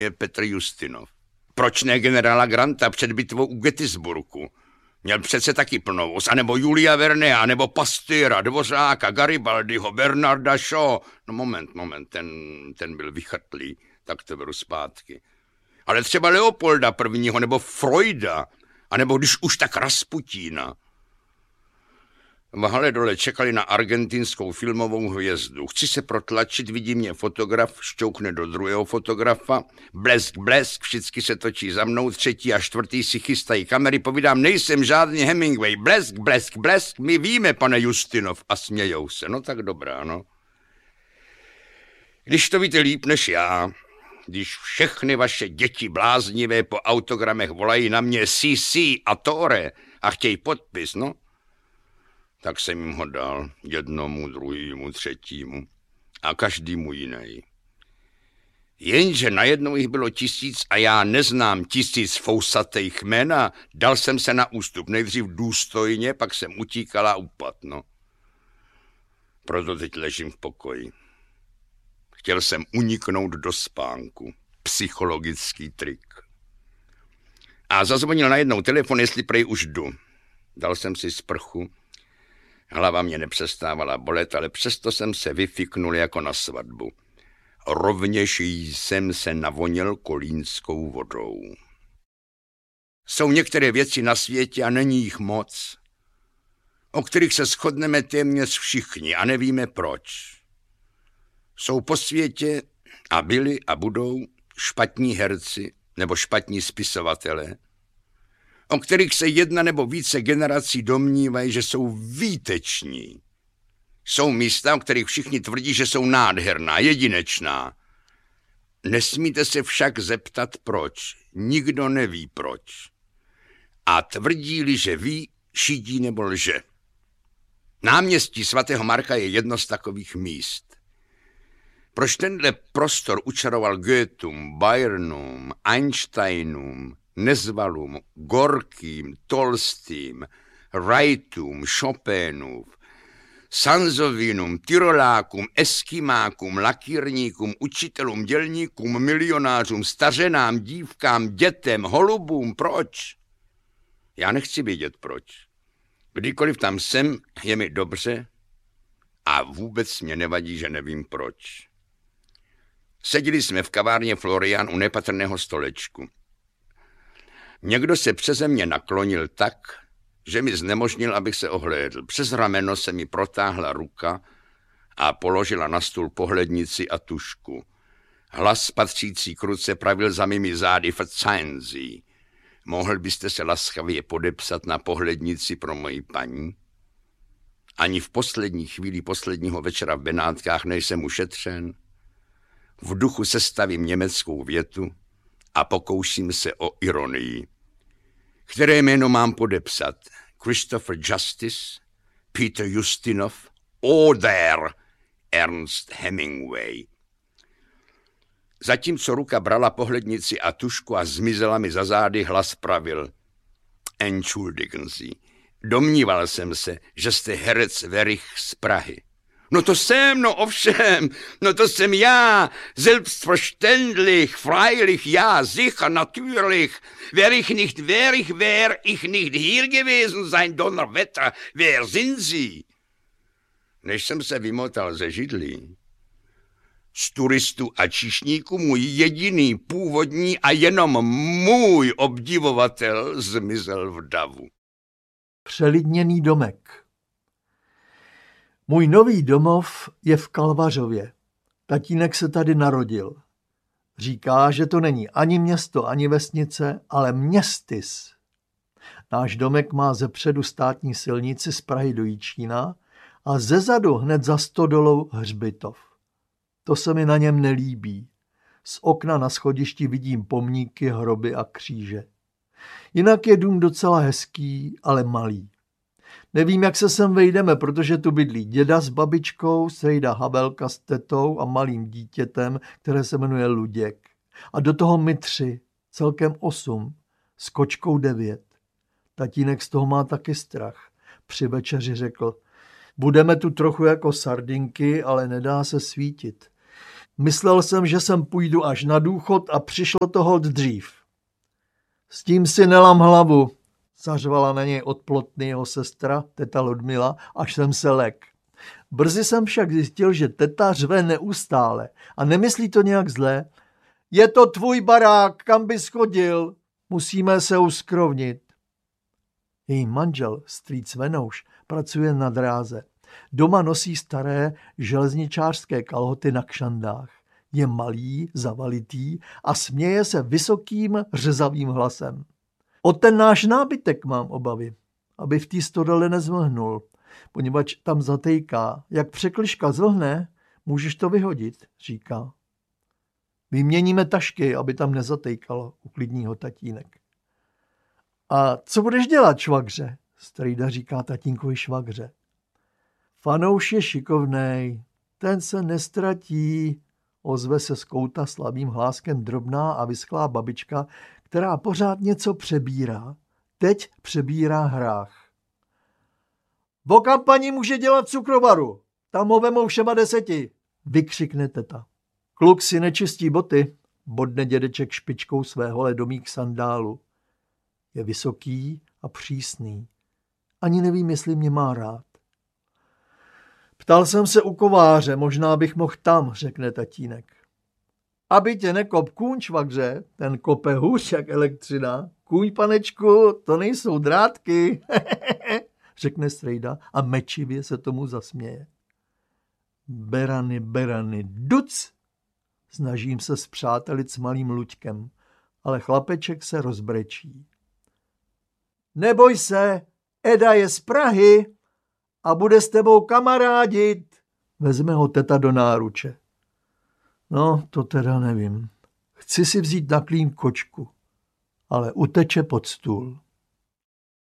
je Petr Justinov. Proč ne generála Granta před bitvou u Gettysburgu? Měl přece taky plnou voz, anebo Julia Vernea, nebo Pastyra, Dvořáka, Garibaldiho, Bernarda Shaw. No moment, ten byl vychrtlý, tak to beru zpátky. Ale třeba Leopolda I. nebo Freuda, anebo když už tak Rasputína. V hale dole čekali na argentinskou filmovou hvězdu. Chci se protlačit, vidí mě fotograf, šťoukne do druhého fotografa, blesk, všichni se točí za mnou, třetí a čtvrtý si chystají kamery, povídám, nejsem žádný Hemingway, blesk, my víme, pane Justinov, a smějou se. No tak dobrá, no. Když to víte líp než já, když všechny vaše děti bláznivé po autogramech volají na mě CC a Tore a chtějí podpis, no, tak jsem jim ho dal jednomu, druhému, třetímu a každému jiný. Jenže najednou jich bylo 1000 a já neznám 1000 fousatých jmen a dal jsem se na ústup. Nejdřív důstojně, pak jsem utíkal a upad, no. Proto teď ležím v pokoji. Chtěl jsem uniknout do spánku. Psychologický trik. A zazvonil najednou telefon, jestli prej už jdu. Dal jsem si sprchu. Hlava mě nepřestávala bolet, ale přesto jsem se vyfiknul jako na svatbu. Rovněž jsem se navonil kolínskou vodou. Jsou některé věci na světě a není jich moc, o kterých se shodneme téměř všichni a nevíme proč. Jsou po světě a byli a budou špatní herci nebo špatní spisovatelé, o kterých se jedna nebo více generací domnívají, že jsou výteční. Jsou místa, o kterých všichni tvrdí, že jsou nádherná, jedinečná. Nesmíte se však zeptat proč. Nikdo neví proč. A tvrdí-li, že ví, šidí nebo lže. Náměstí svatého Marka je jedno z takových míst. Proč tenhle prostor učaroval Goethum, Byrnum, Einsteinům, Nezvalům, Gorkým, Tolstým, Wrightům, Chopinům, Sanzovinům, Tyrolákům, Eskimákům, lakírníkům, učitelům, dělníkům, milionářům, stařenám, dívkám, dětem, holubům, proč? Já nechci vědět proč. Kdykoliv tam jsem, je mi dobře a vůbec mě nevadí, že nevím proč. Seděli jsme v kavárně Florian u nepatrného stolečku. Někdo se přeze mě naklonil tak, že mi znemožnil, abych se ohlédl. Přes rameno se mi protáhla ruka a položila na stůl pohlednici a tužku. Hlas patřící k ruce pravil za mými zády verzeihen Sie. Mohl byste se laskavě podepsat na pohlednici pro moji paní? Ani v poslední chvíli posledního večera v Benátkách nejsem ušetřen. V duchu sestavím německou větu a pokouším se o ironii. Které jméno mám podepsat? Christopher Justice, Peter Justinov, oder Ernst Hemingway. Zatímco ruka brala pohlednici a tužku a zmizela mi za zády, hlas pravil. Entschuldigen Sie. Domníval jsem se, že jste herec Werich z Prahy. No to jsem, no ovšem, no to jsem já, selbstverständlich, freilich, ja, sicher, natürlich, wär ich nicht hier gewesen sein, Donnerwetter, wer sind Sie? Než jsem se vymotal ze židlí, z turistů a číšníků můj jediný, původní a jenom můj obdivovatel zmizel v davu. Přelidněný domek. Můj nový domov je v Kalvařově. Tatínek se tady narodil. Říká, že to není ani město, ani vesnice, ale městys. Náš domek má zepředu státní silnici z Prahy do Jičína a zezadu hned za stodolou hřbitov. To se mi na něm nelíbí. Z okna na schodišti vidím pomníky, hroby a kříže. Jinak je dům docela hezký, ale malý. Nevím, jak se sem vejdeme, protože tu bydlí děda s babičkou, sejda Habelka s tetou a malým dítětem, které se jmenuje Luděk. A do toho my 3, celkem 8, s kočkou 9. Tatínek z toho má taky strach. Při večeři řekl, budeme tu trochu jako sardinky, ale nedá se svítit. Myslel jsem, že sem půjdu až na důchod a přišlo to holt dřív. S tím si nelam hlavu, zařvala na něj odplotný jeho sestra, teta Ludmila, až jsem se lek. Brzy jsem však zjistil, že teta řve neustále a nemyslí to nějak zlé. Je to tvůj barák, kam bys chodil, musíme se uskrovnit. Její manžel, strýc Venouš, pracuje na dráze. Doma nosí staré železničářské kalhoty na kšandách. Je malý, zavalitý a směje se vysokým, řezavým hlasem. O ten náš nábytek mám obavy, aby v té stodole nezvlhnul, poněvadž tam zatejká. Jak překližka zvlhne, můžeš to vyhodit, říká. Vyměníme tašky, aby tam nezatejkalo, uklidní ho tatínek. A co budeš dělat, švagře? Strejda říká tatínkovi švagře. Fanouš je šikovnej, ten se nestratí, ozve se z kouta slabým hláskem drobná a vysklá babička, která pořád něco přebírá. Teď přebírá hrách. O kampani může dělat cukrovaru, tam ho vemou všema 10, vykřikne teta. Kluk si nečistí boty, bodne dědeček špičkou svého ledomých sandálu. Je vysoký a přísný. Ani nevím, jestli mě má rád. Ptal jsem se u kováře, možná bych mohl tam, řekne tatínek. Aby tě nekop kůň, švagře, ten kope hůř jak elektřina. Kůň, panečku, to nejsou drátky, řekne strejda a mečivě se tomu zasměje. Berany, duc! Snažím se spřátelit s malým Luďkem, ale chlapeček se rozbrečí. Neboj se, Eda je z Prahy a bude s tebou kamarádit. Vezme ho teta do náruče. No, to teda nevím. Chci si vzít na klín kočku, ale uteče pod stůl.